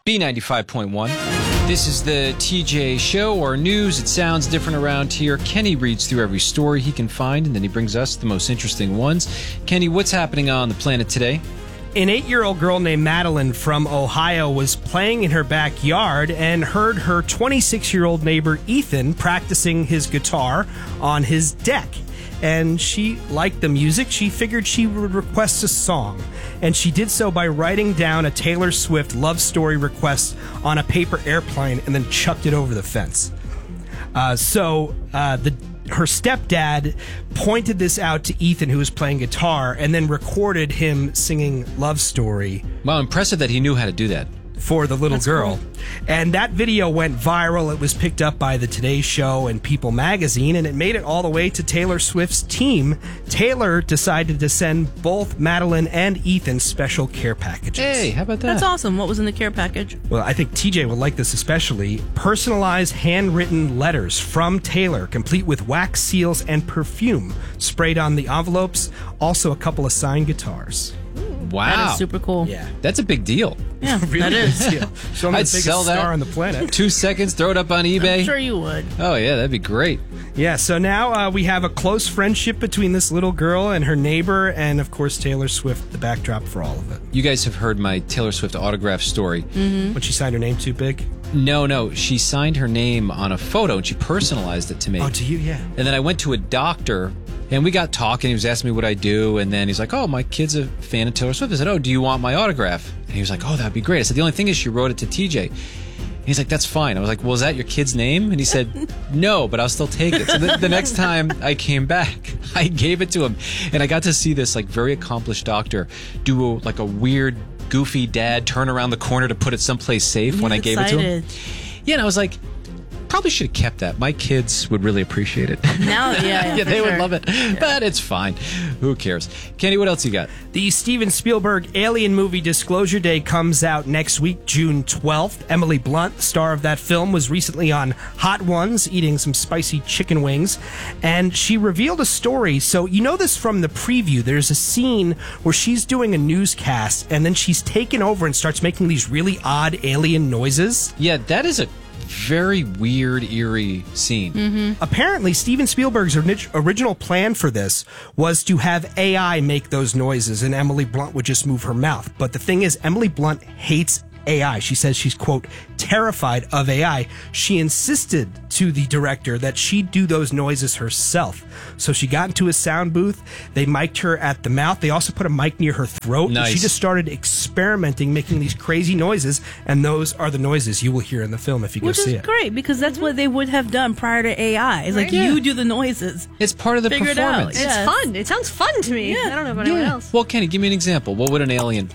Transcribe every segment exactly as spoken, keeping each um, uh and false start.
B ninety-five point one. This is the T J Show, or news. It sounds different around here. Kenny reads through every story he can find, and then he brings us the most interesting ones. Kenny, what's happening on the planet today? An eight-year-old girl named Madeline from Ohio was playing in her backyard and heard her twenty-six-year-old neighbor Ethan practicing his guitar on his deck. And she liked the music. She figured she would request a song. And she did so by writing down a Taylor Swift love story request on a paper airplane and then chucked it over the fence. Uh, so uh, the her stepdad pointed this out to Ethan, who was playing guitar, and then recorded him singing Love Story. Wow, impressive that he knew how to do that. For the little That's girl. Cool. And that video went viral. It was picked up by the Today Show and People magazine, and it made it all the way to Taylor Swift's team. Taylor decided to send both Madeline and Ethan special care packages. Hey, how about that? That's awesome. What was in the care package? Well, I think T J will like this especially. Personalized handwritten letters from Taylor, complete with wax seals and perfume sprayed on the envelopes. Also a couple of signed guitars. Wow. That is super cool. Yeah. That's a big deal. Yeah, Really that is. big deal. Show me I'd the biggest sell that. star on the planet. Two seconds, throw it up on eBay. I'm sure you would. Oh, yeah, that'd be great. Yeah, so now uh, we have a close friendship between this little girl and her neighbor, and of course Taylor Swift, the backdrop for all of it. You guys have heard my Taylor Swift autograph story. Mm-hmm. When she signed her name too big? No, no, she signed her name on a photo and she personalized it to me. Oh, to you, yeah. And then I went to a doctor and we got talking. He was asking me what I do, and then he's like, "Oh, my kid's a fan of Taylor Swift." I said, "Oh, do you want my autograph?" And he was like, "Oh, that'd be great." I said, "The only thing is she wrote it to T J." And he's like, "That's fine." I was like, "Well, is that your kid's name?" And he said, "No, but I'll still take it." So the, the next time I came back, I gave it to him, and I got to see this like very accomplished doctor do a, like a weird, goofy dad turn around the corner to put it someplace safe He's when I gave excited. it to him. Yeah, and I was like, probably should have kept that. My kids would really appreciate it. Now, yeah, yeah, yeah, for they sure. would love it. But it's fine. Who cares? Kenny, what else you got? The Steven Spielberg Alien movie Disclosure Day comes out next week, June twelfth. Emily Blunt, the star of that film, was recently on Hot Ones eating some spicy chicken wings, and she revealed a story. So you know this from the preview. There's a scene where she's doing a newscast, and then she's taken over and starts making these really odd alien noises. Yeah, that is a very weird, eerie scene. Mm-hmm. Apparently, Steven Spielberg's orig- original plan for this was to have A I make those noises, and Emily Blunt would just move her mouth. But the thing is, Emily Blunt hates A I. She says she's, quote, terrified of A I. She insisted to the director that she do those noises herself. So she got into a sound booth. They mic'd her at the mouth. They also put a mic near her throat. Nice. And she just started experimenting, making these crazy noises, and those are the noises you will hear in the film if you go Which see is it. great, because that's what they would have done prior to A I. It's like, Right. Yeah. you do the noises. It's part of the Figure it out. performance. Yeah. It's fun. It sounds fun to me. Yeah. I don't know about anyone else. Well, Kenny, give me an example. What would an alien...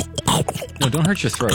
No, don't hurt your throat.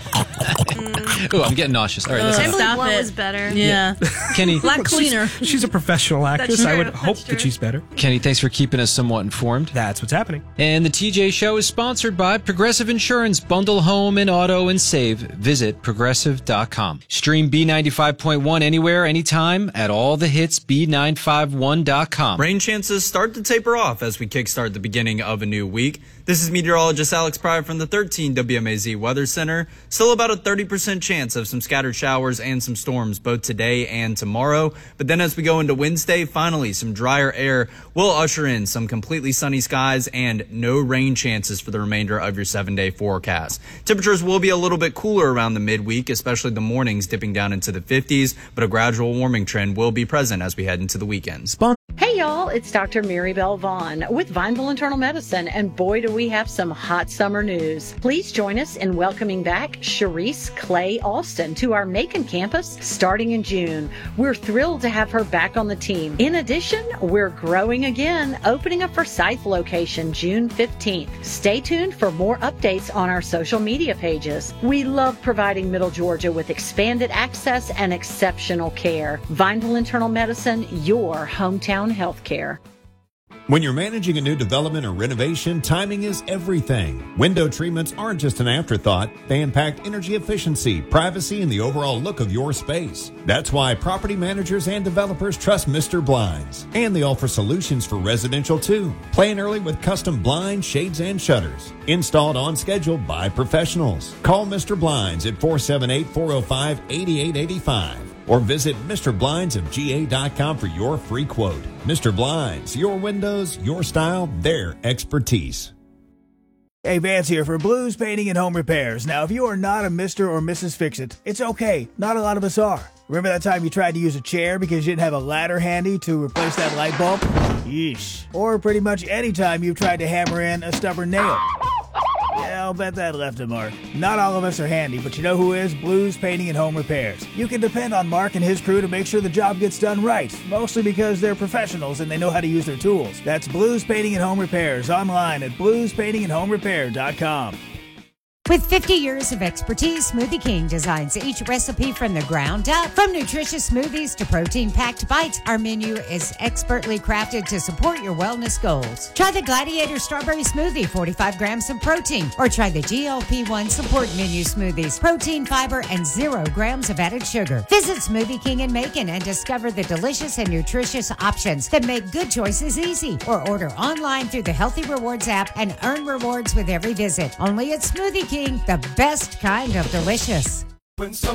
Oh, I'm getting nauseous. All right, that's Uh, enough. Emily Stop Blunt it. was better. Yeah. Kenny, Black cleaner. She's, she's a professional actress. That's I would true. hope That's that true. she's better. Kenny, thanks for keeping us somewhat informed. That's what's happening. And the T J Show is sponsored by Progressive Insurance. Bundle home and auto and save. Visit progressive dot com. Stream B ninety-five point one anywhere, anytime at all the hits B nine five one dot com. Rain chances start to taper off as we kickstart the beginning of a new week. This is meteorologist Alex Pryor from the thirteen W M A Z Weather Center. Still about a thirty percent chance of some scattered showers and some storms both today and tomorrow. But then as we go into Wednesday, finally some drier air will usher in some completely sunny skies and no rain chances for the remainder of your seven-day forecast. Temperatures will be a little bit cooler around the midweek, especially the mornings dipping down into the fifties, but a gradual warming trend will be present as we head into the weekends. Hey y'all, it's Doctor Mary Bell Vaughn with Vineville Internal Medicine, and boy do we have some hot summer news. Please join us in welcoming back Sharice Clay Austin to our Macon campus starting in June. We're thrilled to have her back on the team. In addition, we're growing again, opening a Forsyth location June fifteenth. Stay tuned for more updates on our social media pages. We love providing Middle Georgia with expanded access and exceptional care. Vineville Internal Medicine, your hometown healthcare. When you're managing a new development or renovation, timing is everything. Window treatments aren't just an afterthought. They impact energy efficiency, privacy, and the overall look of your space. That's why property managers and developers trust Mister Blinds. And they offer solutions for residential too. Plan early with custom blinds, shades, and shutters. Installed on schedule by professionals. Call Mister Blinds at four seven eight, four oh five, eight eight eight five. Or visit Mister Blinds of G A dot com for your free quote. Mister Blinds, your windows, your style, their expertise. Hey, Vance here for Blues Painting and Home Repairs. Now, if you are not a Mister or Missus Fix-It, it's okay. Not a lot of us are. Remember that time you tried to use a chair because you didn't have a ladder handy to replace that light bulb? Yeesh. Or pretty much any time you've tried to hammer in a stubborn nail. Yeah, I'll bet that left a mark. Not all of us are handy, but you know who is? Blues Painting and Home Repairs. You can depend on Mark and his crew to make sure the job gets done right, mostly because they're professionals and they know how to use their tools. That's Blues Painting and Home Repairs, online at blues painting and home repair dot com. With fifty years of expertise, Smoothie King designs each recipe from the ground up. From nutritious smoothies to protein-packed bites, our menu is expertly crafted to support your wellness goals. Try the Gladiator Strawberry Smoothie, forty-five grams of protein. Or try the G L P one Support Menu Smoothies, protein, fiber, and zero grams of added sugar. Visit Smoothie King in Macon and discover the delicious and nutritious options that make good choices easy. Or order online through the Healthy Rewards app and earn rewards with every visit. Only at Smoothie King, the best kind of delicious.